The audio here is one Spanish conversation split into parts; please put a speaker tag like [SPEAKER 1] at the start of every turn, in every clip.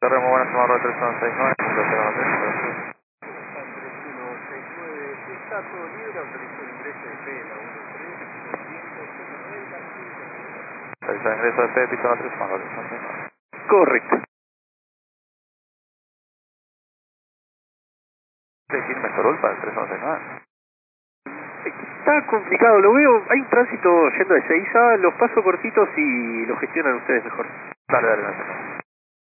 [SPEAKER 1] Corremos, buenas, tomar 3169,
[SPEAKER 2] Andrés 169, está todo libre, autorizó el ingreso de P de la 13, 209,
[SPEAKER 1] realizar ingreso de P, piso 3169.
[SPEAKER 2] Correcto.
[SPEAKER 1] ¿Quién mejoró el para el 3169?
[SPEAKER 2] Está complicado, lo veo, hay un tránsito yendo de Seiza, los paso cortitos y lo gestionan ustedes mejor.
[SPEAKER 1] Dale, dale, dale.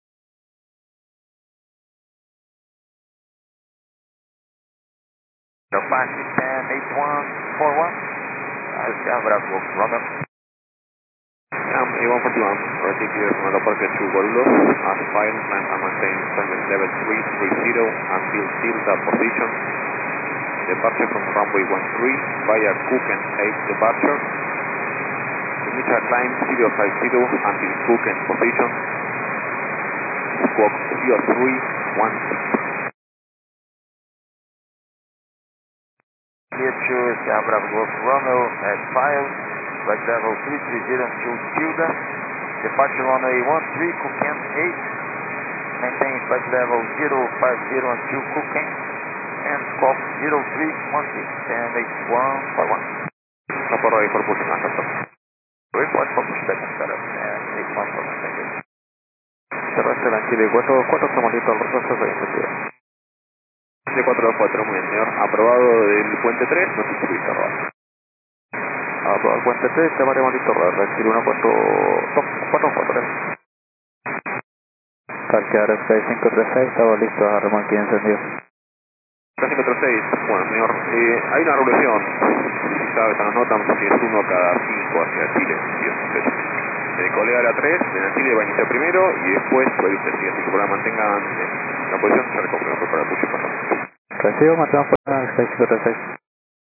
[SPEAKER 1] No, 5, 6, 10, 8141. Bravo, Romeo.
[SPEAKER 3] A141, already clear from the departure to Guarulhos. As filed, climb and maintain climate level 330 until still that position. Departure from runway 13 via Cooken 8 departure. Initial climb 050 until Cooken position. Squawk 0316.
[SPEAKER 1] Clear to Bravo, Romeo at file. Flight level 330 until Tilda. Departure runway 13, Cooken 8. Maintain flight level 050 until Cooken. And squawk 0316 and 8141.
[SPEAKER 3] Upper right for pushing after.
[SPEAKER 1] Report for pushback and setup and 8141. Thank you.
[SPEAKER 3] Terrestre Lanchile 44, Samarito al retroceso de iniciativa. De 424, muy bien, señor. Aprobado del puente 3, no se subiste a rodar. Aprobado el puente 3, te varemos listo a rodar. Lanchile 1444.
[SPEAKER 4] Parquear 6536, estamos listos a remolque encendido.
[SPEAKER 3] 536, bueno señor, hay una revolución, si sabes, a las notas, si es uno cada 5 hacia Chile, ¿sí? Entonces, el colega de la 3, de la Chile va a iniciar primero y después puede usted seguir, así que por la mantengan la posición, se recoge para el push y pasar.
[SPEAKER 4] Recibo, marcamos por 6536.